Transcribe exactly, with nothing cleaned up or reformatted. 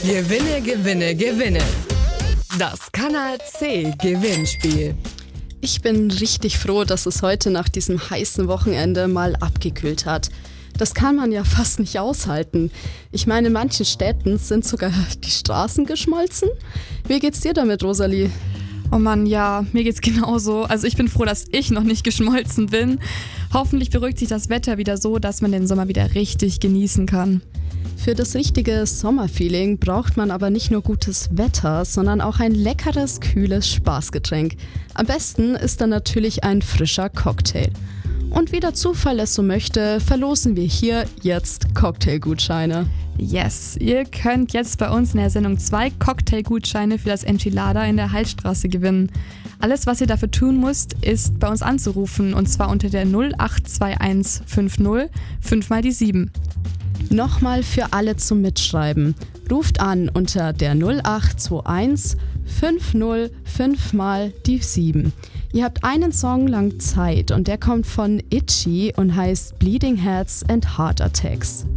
Gewinne, gewinne, gewinne. Das Kanal C Gewinnspiel. Ich bin richtig froh, dass es heute nach diesem heißen Wochenende mal abgekühlt hat. Das kann man ja fast nicht aushalten. Ich meine, in manchen Städten sind sogar die Straßen geschmolzen. Wie geht's dir damit, Rosalie? Oh Mann, ja, mir geht's genauso. Also ich bin froh, dass ich noch nicht geschmolzen bin. Hoffentlich beruhigt sich das Wetter wieder so, dass man den Sommer wieder richtig genießen kann. Für das richtige Sommerfeeling braucht man aber nicht nur gutes Wetter, sondern auch ein leckeres, kühles Spaßgetränk. Am besten ist dann natürlich ein frischer Cocktail. Und wie der Zufall es so möchte, verlosen wir hier jetzt Cocktailgutscheine. Yes, ihr könnt jetzt bei uns in der Sendung zwei Cocktailgutscheine für das Enchilada in der Heilstraße gewinnen. Alles, was ihr dafür tun müsst, ist bei uns anzurufen, und zwar unter der null acht zwei eins fünf null fünf mal die sieben. Nochmal für alle zum Mitschreiben. Ruft an unter der null acht zwei eins fünf null fünf mal die sieben. Ihr habt einen Song lang Zeit und der kommt von Itchy und heißt Bleeding Hearts and Heart Attacks.